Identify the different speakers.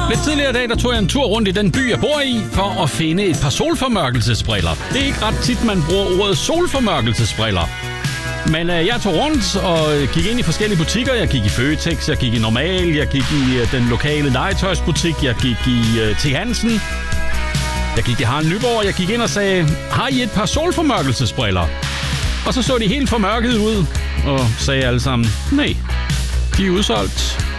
Speaker 1: Lidt tidligere i dag, der tog jeg en tur rundt i den by, jeg bor i, for at finde et par solformørkelsesbriller. Det er ikke ret tit, man bruger ordet solformørkelsesbriller. Men jeg tog rundt og gik ind i forskellige butikker. Jeg gik i Føtex, jeg gik i Normal, jeg gik i den lokale legetøjsbutik, jeg gik i T. Hansen. Jeg gik i Harald Nyborg, jeg gik ind og sagde, har I et par solformørkelsesbriller? Og så de helt formørket ud og sagde alle sammen, nej, de er udsolgt.